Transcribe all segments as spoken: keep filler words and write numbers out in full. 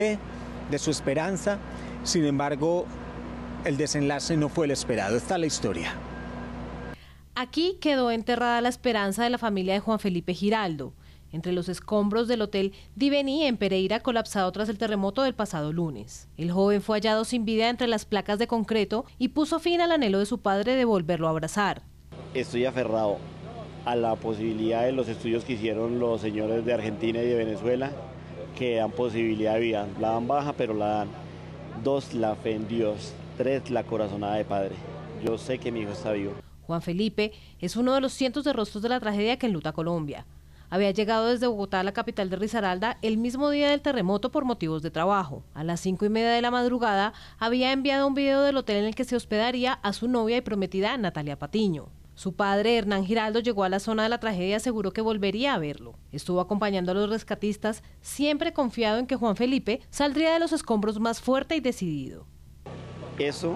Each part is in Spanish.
de su esperanza. Sin embargo, el desenlace no fue el esperado. Está la historia. Aquí quedó enterrada la esperanza de la familia de Juan Felipe Giraldo, entre los escombros del Hotel Diveni en Pereira, colapsado tras el terremoto del pasado lunes. El joven fue hallado sin vida entre las placas de concreto y puso fin al anhelo de su padre de volverlo a abrazar. Estoy aferrado a la posibilidad de los estudios que hicieron los señores de Argentina y de Venezuela, que dan posibilidad de vida. La dan baja, pero la dan. Dos, la fe en Dios. Tres, la corazonada de padre. Yo sé que mi hijo está vivo. Juan Felipe es uno de los cientos de rostros de la tragedia que enluta Colombia. Había llegado desde Bogotá a la capital de Risaralda el mismo día del terremoto por motivos de trabajo. A las cinco y media de la madrugada había enviado un video del hotel en el que se hospedaría a su novia y prometida Natalia Patiño. Su padre, Hernán Giraldo, llegó a la zona de la tragedia y aseguró que volvería a verlo. Estuvo acompañando a los rescatistas, siempre confiado en que Juan Felipe saldría de los escombros más fuerte y decidido. Eso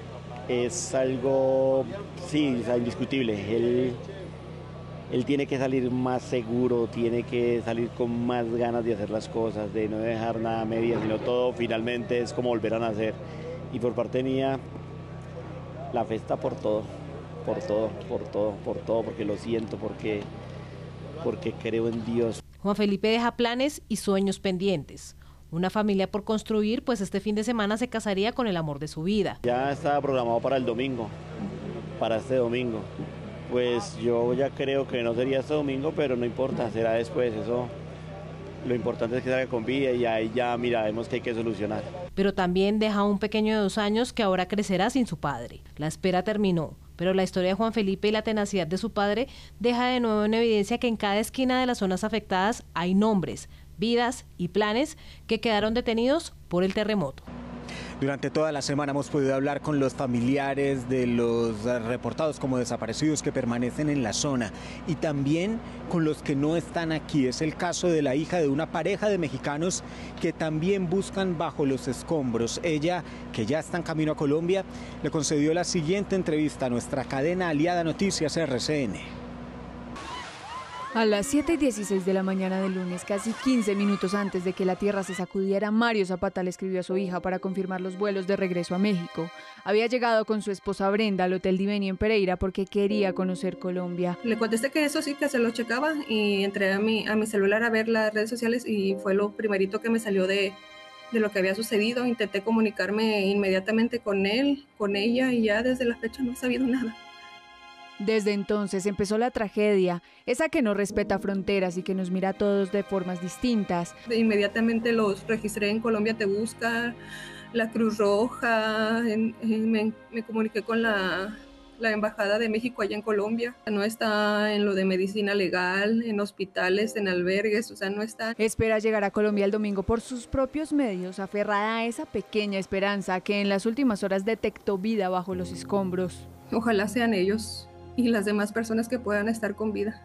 es algo, sí, es indiscutible. Él, él tiene que salir más seguro, tiene que salir con más ganas de hacer las cosas, de no dejar nada a medias, sino todo finalmente es como volver a nacer. Y por parte mía, la fe está por todo, por todo, por todo, por todo, porque lo siento, porque, porque creo en Dios. Juan Felipe deja planes y sueños pendientes. Una familia por construir, pues este fin de semana se casaría con el amor de su vida. Ya estaba programado para el domingo, para este domingo. Pues yo ya creo que no sería este domingo, pero no importa, será después. Eso, lo importante es que salga con vida y ahí ya miraremos qué hay que solucionar. Pero también deja un pequeño de dos años que ahora crecerá sin su padre. La espera terminó, pero la historia de Juan Felipe y la tenacidad de su padre deja de nuevo en evidencia que en cada esquina de las zonas afectadas hay nombres, vidas y planes que quedaron detenidos por el terremoto. Durante toda la semana hemos podido hablar con los familiares de los reportados como desaparecidos que permanecen en la zona y también con los que no están aquí. Es el caso de la hija de una pareja de mexicanos que también buscan bajo los escombros. Ella, que ya está en camino a Colombia, le concedió la siguiente entrevista a nuestra cadena aliada Noticias R C N. A las siete y dieciséis de la mañana del lunes, casi quince minutos antes de que la tierra se sacudiera, Mario Zapata le escribió a su hija para confirmar los vuelos de regreso a México. Había llegado con su esposa Brenda al Hotel Diveni en Pereira porque quería conocer Colombia. Le contesté que eso sí, que se lo checaba y entré a mi, a mi celular a ver las redes sociales y fue lo primerito que me salió de, de lo que había sucedido. Intenté comunicarme inmediatamente con él, con ella y ya desde la fecha no he sabido nada. Desde entonces empezó la tragedia, esa que no respeta fronteras y que nos mira a todos de formas distintas. Inmediatamente los registré en Colombia Te Busca, la Cruz Roja, en, en, me, me comuniqué con la, la Embajada de México allá en Colombia. No está en lo de medicina legal, en hospitales, en albergues, o sea, no está. Espera llegar a Colombia el domingo por sus propios medios, aferrada a esa pequeña esperanza que en las últimas horas detectó vida bajo los escombros. Ojalá sean ellos y las demás personas que puedan estar con vida.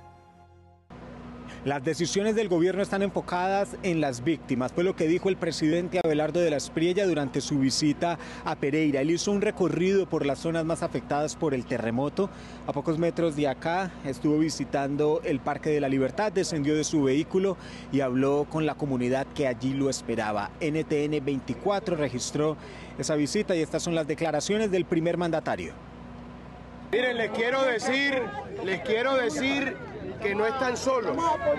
Las decisiones del gobierno están enfocadas en las víctimas, fue lo que dijo el presidente Abelardo de la Espriella durante su visita a Pereira. Él hizo un recorrido por las zonas más afectadas por el terremoto. A pocos metros de acá estuvo visitando el Parque de la Libertad, descendió de su vehículo y habló con la comunidad que allí lo esperaba. N T N veinticuatro registró esa visita y estas son las declaraciones del primer mandatario. Miren, les quiero decir, les quiero decir que no están solos.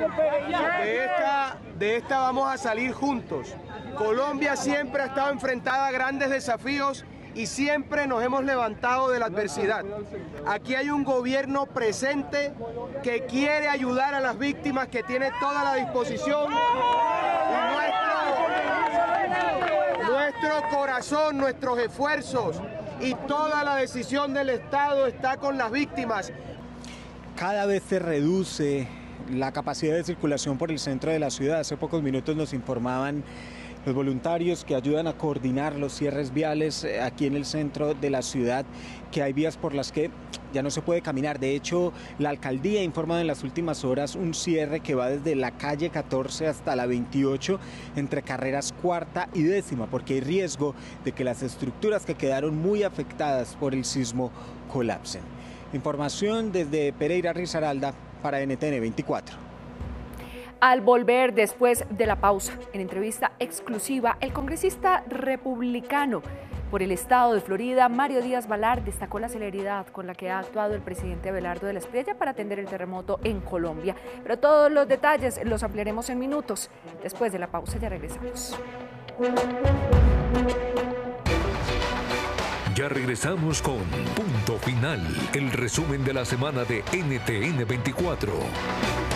De esta, de esta vamos a salir juntos. Colombia siempre ha estado enfrentada a grandes desafíos y siempre nos hemos levantado de la adversidad. Aquí hay un gobierno presente que quiere ayudar a las víctimas, que tiene toda la disposición. Y nuestro, nuestro corazón, nuestros esfuerzos y toda la decisión del Estado está con las víctimas. Cada vez se reduce la capacidad de circulación por el centro de la ciudad. Hace pocos minutos nos informaban los voluntarios que ayudan a coordinar los cierres viales aquí en el centro de la ciudad, que hay vías por las que ya no se puede caminar. De hecho, la alcaldía ha informado en las últimas horas un cierre que va desde la calle catorce hasta la veintiocho, entre carreras cuarta y décima, porque hay riesgo de que las estructuras que quedaron muy afectadas por el sismo colapsen. Información desde Pereira, Risaralda, para N T N veinticuatro. Al volver después de la pausa, en entrevista exclusiva, el congresista republicano por el estado de Florida, Mario Díaz Balart, destacó la celeridad con la que ha actuado el presidente Abelardo de la Espriella para atender el terremoto en Colombia. Pero todos los detalles los ampliaremos en minutos. Después de la pausa ya regresamos. Ya regresamos con Punto Final, el resumen de la semana de N T N veinticuatro.